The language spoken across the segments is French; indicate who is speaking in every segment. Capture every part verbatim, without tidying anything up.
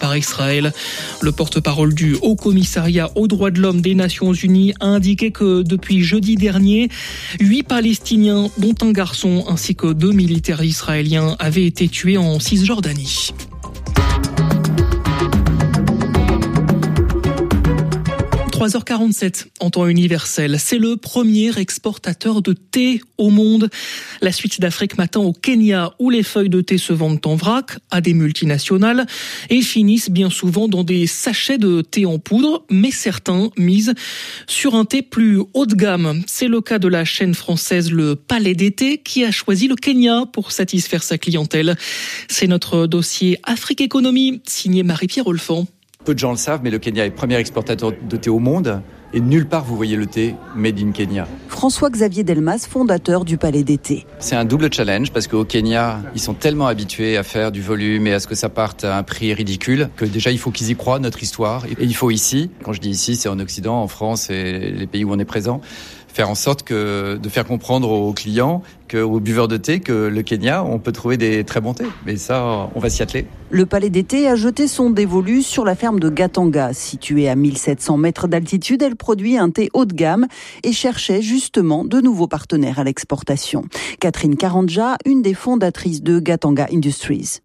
Speaker 1: par Israël. Le porte-parole du Haut-Commissariat aux droits de l'homme des Nations Unies a indiqué que depuis jeudi dernier, huit Palestiniens, dont un garçon ainsi que deux militaires israéliens, avaient été tués en Cisjordanie. trois heures quarante-sept en temps universel. C'est le premier exportateur de thé au monde. La suite d'Afrique Matin au Kenya, où les feuilles de thé se vendent en vrac à des multinationales et finissent bien souvent dans des sachets de thé en poudre, mais certains misent sur un thé plus haut de gamme. C'est le cas de la chaîne française Le Palais des Thés qui a choisi le Kenya pour satisfaire sa clientèle. C'est notre dossier Afrique Économie, signé Marie-Pierre Olfan.
Speaker 2: Peu de gens le savent, mais le Kenya est le premier exportateur de thé au monde. Et nulle part vous voyez le thé made in Kenya.
Speaker 3: François-Xavier Delmas, fondateur du Palais des Thés.
Speaker 2: C'est un double challenge parce qu'au Kenya, ils sont tellement habitués à faire du volume et à ce que ça parte à un prix ridicule que déjà il faut qu'ils y croient, notre histoire. Et il faut ici, quand je dis ici, c'est en Occident, en France et les pays où on est présent, faire en sorte que de faire comprendre aux clients, que, aux buveurs de thé, que le Kenya, on peut trouver des très bons thés. Mais ça, on va s'y atteler.
Speaker 3: Le Palais des Thés a jeté son dévolu sur la ferme de Gatanga. Située à mille sept cents mètres d'altitude, elle produit un thé haut de gamme et cherchait justement de nouveaux partenaires à l'exportation. Catherine Karanja, une des fondatrices de Gatanga Industries.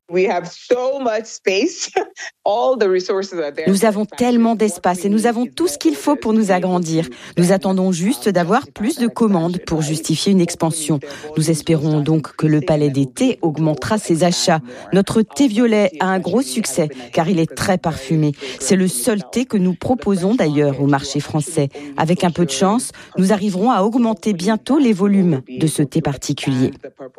Speaker 4: Nous avons tellement d'espace et nous avons tout ce qu'il faut pour nous agrandir. Nous attendons juste d'avoir plus de commandes pour justifier une expansion. Nous espérons donc que le Palais des Thés augmentera ses achats. Notre thé violet a un gros succès car il est très parfumé. C'est le seul thé que nous proposons d'ailleurs au marché français. Avec un peu de chance, nous arriverons à augmenter bientôt les volumes de ce thé particulier.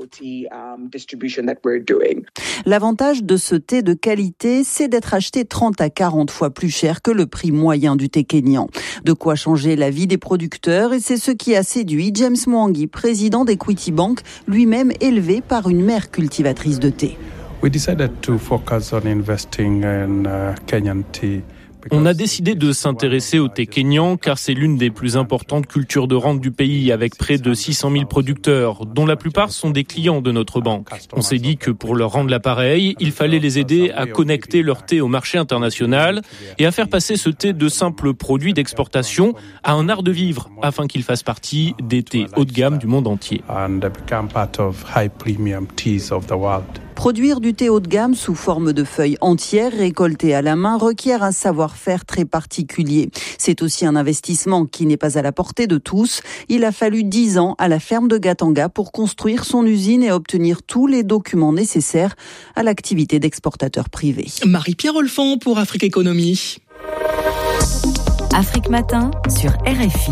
Speaker 3: L'avantage de ce thé de qualité, c'est d'être acheté trente à quarante fois plus cher que le prix moyen du thé kényan. De quoi changer la vie des producteurs et c'est ce qui a séduit James Mwangi, président d'Equity Bank, lui-même élevé par une mère cultivatrice de thé.
Speaker 5: We decided to focus on investing in uh, Kenyan tea.
Speaker 6: On a décidé de s'intéresser au thé kényan car c'est l'une des plus importantes cultures de rente du pays avec près de six cent mille producteurs, dont la plupart sont des clients de notre banque. On s'est dit que pour leur rendre l'appareil, il fallait les aider à connecter leur thé au marché international et à faire passer ce thé de simple produit d'exportation à un art de vivre afin qu'il fasse partie des thés haut de gamme du monde entier.
Speaker 3: Produire du thé haut de gamme sous forme de feuilles entières récoltées à la main requiert un savoir-faire très particulier. C'est aussi un investissement qui n'est pas à la portée de tous. Il a fallu dix ans à la ferme de Gatanga pour construire son usine et obtenir tous les documents nécessaires à l'activité d'exportateur privé.
Speaker 1: Marie-Pierre Olfan pour Afrique Économie.
Speaker 7: Afrique Matin sur R F I.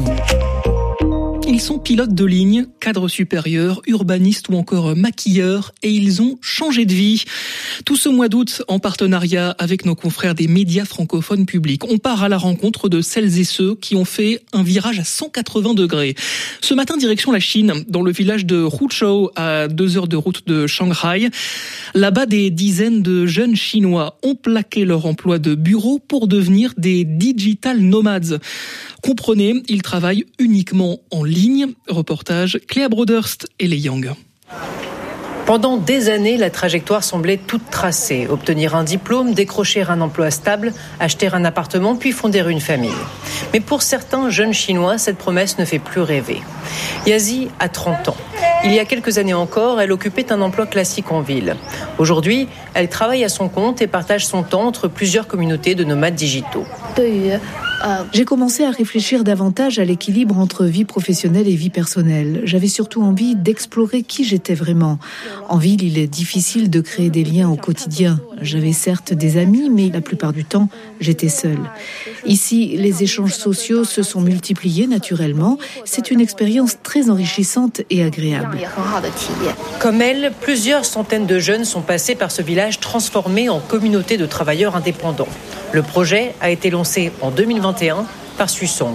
Speaker 1: Ils sont pilotes de ligne, cadres supérieurs, urbanistes ou encore maquilleurs et ils ont changé de vie. Tout ce mois d'août, en partenariat avec nos confrères des médias francophones publics, on part à la rencontre de celles et ceux qui ont fait un virage à cent quatre-vingts degrés. Ce matin, direction la Chine, dans le village de Huzhou, à deux heures de route de Shanghai. Là-bas, des dizaines de jeunes Chinois ont plaqué leur emploi de bureau pour devenir des digital nomades. Comprenez, ils travaillent uniquement en ligne. Reportage Cléa Broderst et les Yang.
Speaker 8: Pendant des années, la trajectoire semblait toute tracée. Obtenir un diplôme, décrocher un emploi stable, acheter un appartement, puis fonder une famille. Mais pour certains jeunes Chinois, cette promesse ne fait plus rêver. Yazi a trente ans. Il y a quelques années encore, elle occupait un emploi classique en ville. Aujourd'hui, elle travaille à son compte et partage son temps entre plusieurs communautés de nomades digitaux.
Speaker 9: J'ai commencé à réfléchir davantage à l'équilibre entre vie professionnelle et vie personnelle. J'avais surtout envie d'explorer qui j'étais vraiment. En ville, il est difficile de créer des liens au quotidien. J'avais certes des amis, mais la plupart du temps, j'étais seule. Ici, les échanges sociaux se sont multipliés naturellement. C'est une expérience très enrichissante et agréable.
Speaker 8: Comme elle, plusieurs centaines de jeunes sont passés par ce village transformé en communauté de travailleurs indépendants. Le projet a été lancé en deux mille vingt et un par Susong.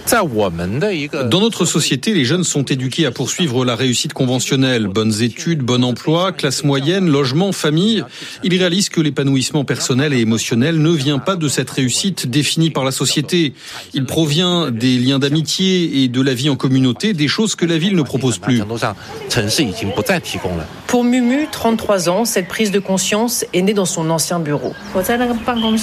Speaker 10: Dans notre société, les jeunes sont éduqués à poursuivre la réussite conventionnelle. Bonnes études, bon emploi, classe moyenne, logement, famille. Ils réalisent que l'épanouissement personnel et émotionnel ne vient pas de cette réussite définie par la société. Il provient des liens d'amitié et de la vie en communauté, des choses que la ville ne propose plus.
Speaker 8: Pour Mumu, trente-trois ans, cette prise de conscience est née dans son ancien bureau.